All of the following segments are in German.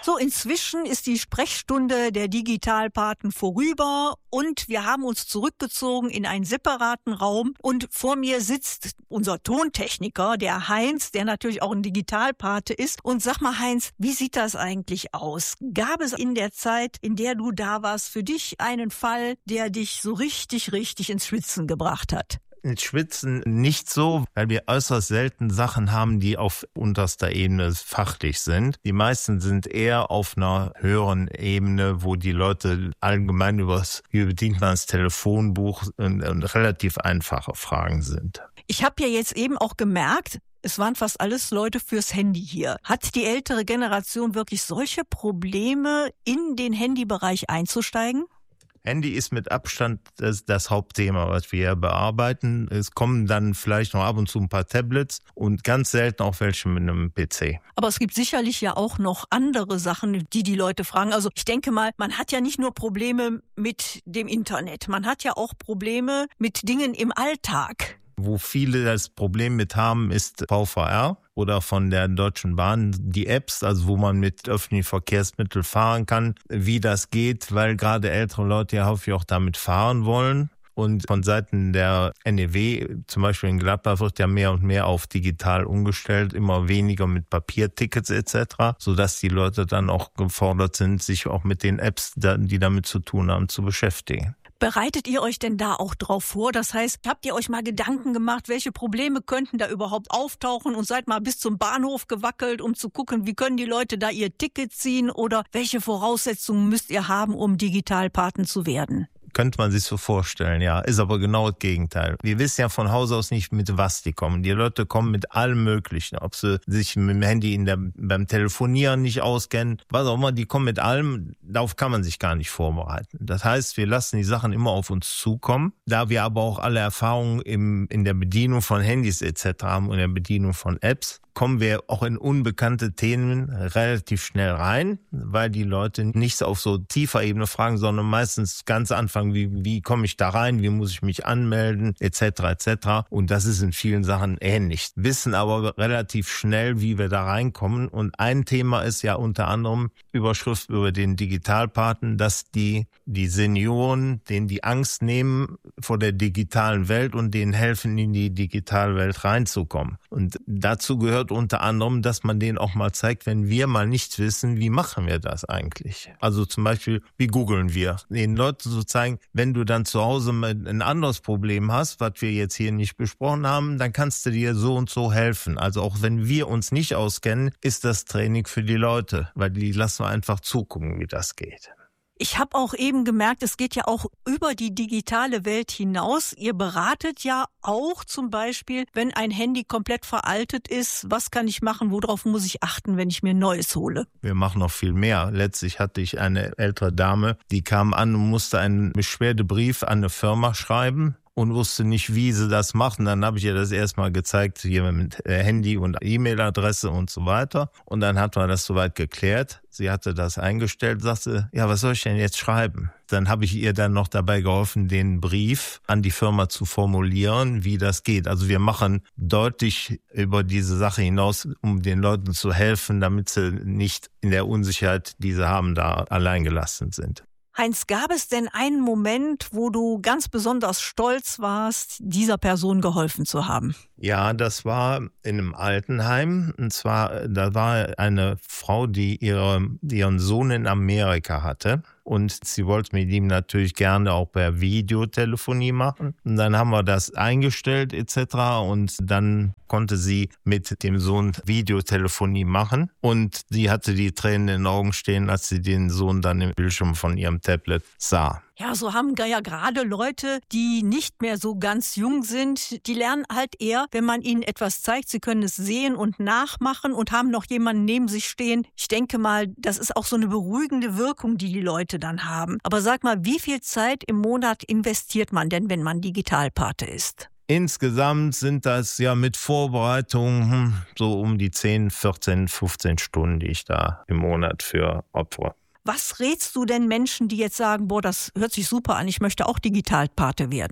So, inzwischen ist die Sprechstunde der Digitalpaten vorüber und wir haben uns zurückgezogen in einen separaten Raum und vor mir sitzt unser Tontechniker, der Heinz, der natürlich auch ein Digitalpate ist. Und sag mal, Heinz, wie sieht das eigentlich aus? Gab es in der Zeit, in der du da warst, für dich einen Fall, der dich so richtig ins Schwitzen gebracht hat? Ins Schwitzen nicht so, weil wir äußerst selten Sachen haben, die auf unterster Ebene fachlich sind. Die meisten sind eher auf einer höheren Ebene, wo die Leute allgemein wie bedient man das Telefonbuch und relativ einfache Fragen sind. Ich habe ja jetzt eben auch gemerkt, es waren fast alles Leute fürs Handy hier. Hat die ältere Generation wirklich solche Probleme, in den Handybereich einzusteigen? Handy ist mit Abstand das Hauptthema, was wir hier bearbeiten. Es kommen dann vielleicht noch ab und zu ein paar Tablets und ganz selten auch welche mit einem PC. Aber es gibt sicherlich ja auch noch andere Sachen, die Leute fragen. Also ich denke mal, man hat ja nicht nur Probleme mit dem Internet, man hat ja auch Probleme mit Dingen im Alltag. Wo viele das Problem mit haben, ist VVR oder von der Deutschen Bahn die Apps, also wo man mit öffentlichen Verkehrsmitteln fahren kann, wie das geht, weil gerade ältere Leute ja häufig auch damit fahren wollen. Und von Seiten der NEW, zum Beispiel in Gladbach, wird ja mehr und mehr auf digital umgestellt, immer weniger mit Papiertickets etc., sodass die Leute dann auch gefordert sind, sich auch mit den Apps, die damit zu tun haben, zu beschäftigen. Bereitet ihr euch denn da auch drauf vor? Das heißt, habt ihr euch mal Gedanken gemacht, welche Probleme könnten da überhaupt auftauchen und seid mal bis zum Bahnhof gewackelt, um zu gucken, wie können die Leute da ihr Ticket ziehen oder welche Voraussetzungen müsst ihr haben, um Digitalpaten zu werden? Könnte man sich so vorstellen, ja. Ist aber genau das Gegenteil. Wir wissen ja von Haus aus nicht, mit was die kommen. Die Leute kommen mit allem Möglichen. Ob sie sich mit dem Handy beim Telefonieren nicht auskennen, was auch immer, die kommen mit allem. Darauf kann man sich gar nicht vorbereiten. Das heißt, wir lassen die Sachen immer auf uns zukommen. Da wir aber auch alle Erfahrungen in der Bedienung von Handys etc. haben und in der Bedienung von Apps, kommen wir auch in unbekannte Themen relativ schnell rein, weil die Leute nicht auf so tiefer Ebene fragen, sondern meistens ganz anfangen, wie komme ich da rein, wie muss ich mich anmelden, etc. Und das ist in vielen Sachen ähnlich. Wissen aber relativ schnell, wie wir da reinkommen. Und ein Thema ist ja unter anderem Überschrift über den Digitalpaten, dass die Senioren, denen die Angst nehmen vor der digitalen Welt und denen helfen, in die Digitalwelt reinzukommen. Und dazu gehört unter anderem, dass man denen auch mal zeigt, wenn wir mal nicht wissen, wie machen wir das eigentlich? Also zum Beispiel, wie googeln wir? Den Leuten zu zeigen, wenn du dann zu Hause ein anderes Problem hast, was wir jetzt hier nicht besprochen haben, dann kannst du dir so und so helfen. Also auch wenn wir uns nicht auskennen, ist das Training für die Leute, weil die lassen wir einfach zugucken, wie das geht. Ich habe auch eben gemerkt, es geht ja auch über die digitale Welt hinaus. Ihr beratet ja auch zum Beispiel, wenn ein Handy komplett veraltet ist, was kann ich machen, worauf muss ich achten, wenn ich mir ein neues hole? Wir machen noch viel mehr. Letztlich hatte ich eine ältere Dame, die kam an und musste einen Beschwerdebrief an eine Firma schreiben und wusste nicht, wie sie das machen. Dann habe ich ihr das erstmal gezeigt, hier mit Handy und E-Mail-Adresse und so weiter. Und dann hat man das soweit geklärt. Sie hatte das eingestellt, sagte, ja, was soll ich denn jetzt schreiben? Dann habe ich ihr dann noch dabei geholfen, den Brief an die Firma zu formulieren, wie das geht. Also wir machen deutlich über diese Sache hinaus, um den Leuten zu helfen, damit sie nicht in der Unsicherheit, die sie haben, da alleingelassen sind. Heinz, gab es denn einen Moment, wo du ganz besonders stolz warst, dieser Person geholfen zu haben? Ja, das war in einem Altenheim. Und zwar, da war eine Frau, die ihren Sohn in Amerika hatte. Und sie wollte mit ihm natürlich gerne auch per Videotelefonie machen. Und dann haben wir das eingestellt etc. Und dann konnte sie mit dem Sohn Videotelefonie machen. Und sie hatte die Tränen in den Augen stehen, als sie den Sohn dann im Bildschirm von ihrem Tablet sah. Ja, so haben ja gerade Leute, die nicht mehr so ganz jung sind, die lernen halt eher, wenn man ihnen etwas zeigt, sie können es sehen und nachmachen und haben noch jemanden neben sich stehen. Ich denke mal, das ist auch so eine beruhigende Wirkung, die Leute dann haben. Aber sag mal, wie viel Zeit im Monat investiert man denn, wenn man Digitalpate ist? Insgesamt sind das ja mit Vorbereitung so um die 10, 14, 15 Stunden, die ich da im Monat für opfere. Was rätst du denn Menschen, die jetzt sagen, boah, das hört sich super an, ich möchte auch Digitalpate werden?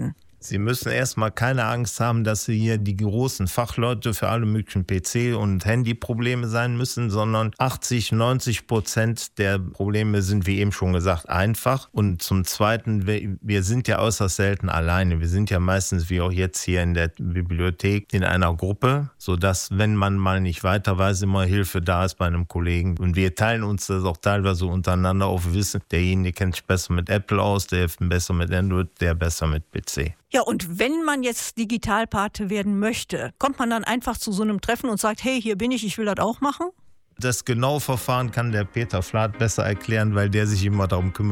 Sie müssen erstmal keine Angst haben, dass Sie hier die großen Fachleute für alle möglichen PC- und Handyprobleme sein müssen, sondern 80-90% der Probleme sind, wie eben schon gesagt, einfach. Und zum Zweiten, wir sind ja äußerst selten alleine. Wir sind ja meistens, wie auch jetzt hier in der Bibliothek, in einer Gruppe, sodass, wenn man mal nicht weiter weiß, immer Hilfe da ist bei einem Kollegen. Und wir teilen uns das auch teilweise untereinander auf. Wir wissen, derjenige kennt sich besser mit Apple aus, der besser mit Android, der besser mit PC. Ja, und wenn man jetzt Digitalpate werden möchte, kommt man dann einfach zu so einem Treffen und sagt, hey, hier bin ich will das auch machen? Das genaue Verfahren kann der Peter Flath besser erklären, weil der sich immer darum kümmert,